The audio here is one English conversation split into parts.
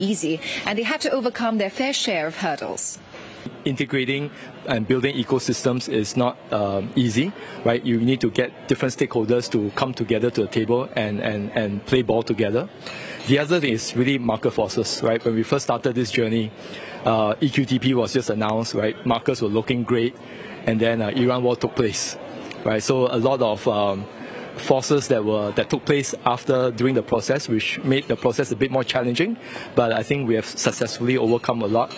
easy, and they had to overcome their fair share of hurdles. Integrating and building ecosystems is not easy, right? You need to get different stakeholders to come together to the table and play ball together. The other thing is really market forces, right? When we first started this journey, EQTP was just announced, right? Markets were looking great, and then Iran war took place, right? So a lot of forces that took place during the process, which made the process a bit more challenging. But I think we have successfully overcome a lot,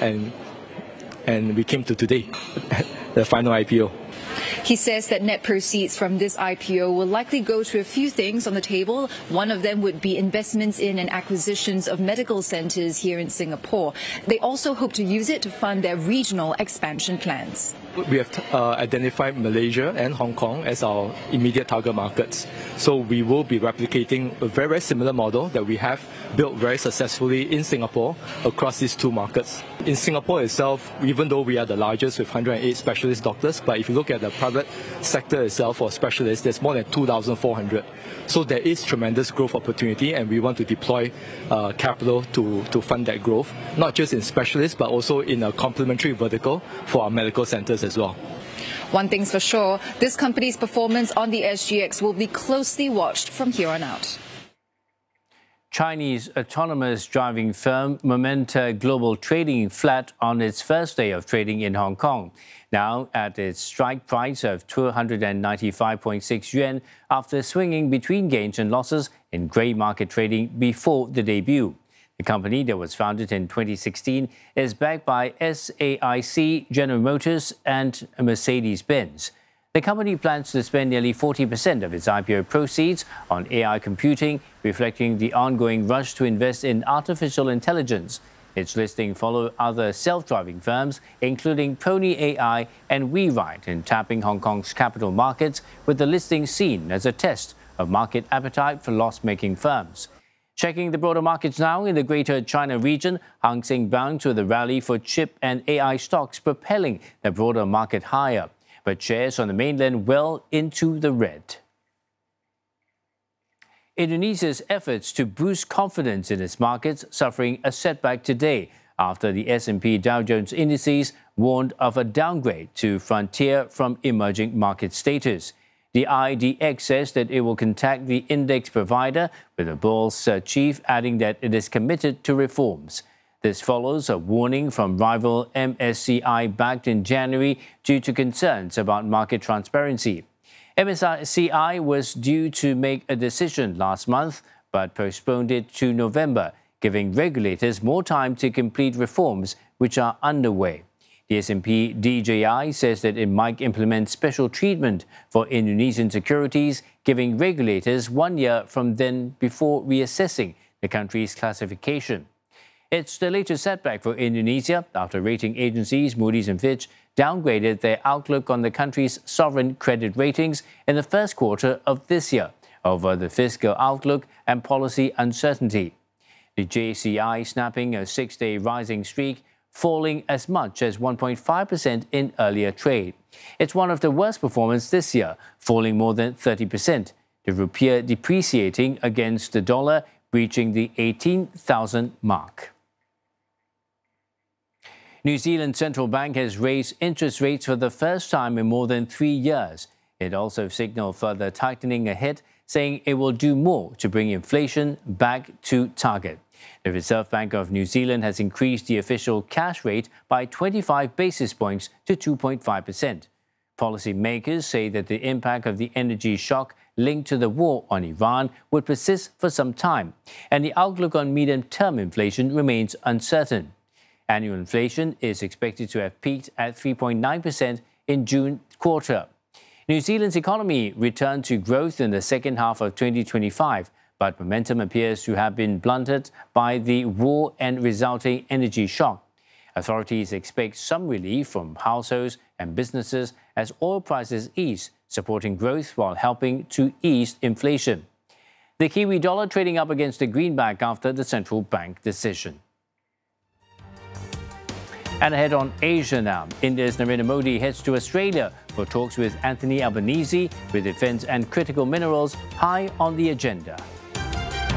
and we came to today, the final IPO. He says that net proceeds from this IPO will likely go to a few things on the table. One of them would be investments in and acquisitions of medical centres here in Singapore. They also hope to use it to fund their regional expansion plans. We have identified Malaysia and Hong Kong as our immediate target markets. So we will be replicating a very, very similar model that we have built very successfully in Singapore across these two markets. In Singapore itself, even though we are the largest with 108 specialist doctors, but if you look at the private sector itself for specialists, there's more than 2,400. So there is tremendous growth opportunity, and we want to deploy capital to fund that growth, not just in specialists, but also in a complementary vertical for our medical centres as well. One thing's for sure, this company's performance on the SGX will be closely watched from here on out. Chinese autonomous driving firm Momenta Global Trading flat on its first day of trading in Hong Kong, now at its strike price of 295.6 yuan after swinging between gains and losses in grey market trading before the debut. The company that was founded in 2016 is backed by SAIC, General Motors and Mercedes-Benz. The company plans to spend nearly 40% of its IPO proceeds on AI computing, reflecting the ongoing rush to invest in artificial intelligence. Its listing follows other self-driving firms, including Pony AI and WeRide, in tapping Hong Kong's capital markets, with the listing seen as a test of market appetite for loss-making firms. Checking the broader markets now in the Greater China region, Hang Seng bounced with a rally for chip and AI stocks, propelling the broader market higher, but shares on the mainland well into the red. Indonesia's efforts to boost confidence in its markets suffering a setback today after the S&P Dow Jones indices warned of a downgrade to frontier from emerging market status. The IDX says that it will contact the index provider, with the board's chief adding that it is committed to reforms. This follows a warning from rival MSCI back in January due to concerns about market transparency. MSCI was due to make a decision last month, but postponed it to November, giving regulators more time to complete reforms which are underway. The S&P DJI says that it might implement special treatment for Indonesian securities, giving regulators 1 year from then before reassessing the country's classification. It's the latest setback for Indonesia after rating agencies Moody's and Fitch downgraded their outlook on the country's sovereign credit ratings in the first quarter of this year over the fiscal outlook and policy uncertainty. The JCI snapping a 6-day rising streak, falling as much as 1.5% in earlier trade. It's one of the worst performances this year, falling more than 30%. The rupiah depreciating against the dollar, reaching the 18,000 mark. New Zealand Central Bank has raised interest rates for the first time in more than 3 years. It also signaled further tightening ahead, saying it will do more to bring inflation back to target. The Reserve Bank of New Zealand has increased the official cash rate by 25 basis points to 2.5%. Policymakers say that the impact of the energy shock linked to the war on Iran would persist for some time, and the outlook on medium-term inflation remains uncertain. Annual inflation is expected to have peaked at 3.9% in June quarter. New Zealand's economy returned to growth in the second half of 2025, but momentum appears to have been blunted by the war and resulting energy shock. Authorities expect some relief from households and businesses as oil prices ease, supporting growth while helping to ease inflation. The Kiwi dollar trading up against the greenback after the central bank decision. And ahead on Asia now, India's Narendra Modi heads to Australia for talks with Anthony Albanese, with defence and critical minerals high on the agenda.